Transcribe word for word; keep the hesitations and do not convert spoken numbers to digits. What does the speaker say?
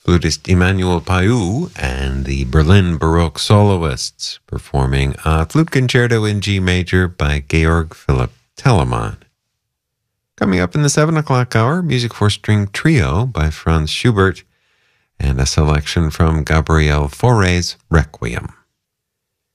flutist Emmanuel Payou and the Berlin Baroque Soloists performing a flute concerto in G major by Georg Philipp Telemann. Coming up in the seven o'clock hour, music for string trio by Franz Schubert and a selection from Gabriel Fauré's Requiem.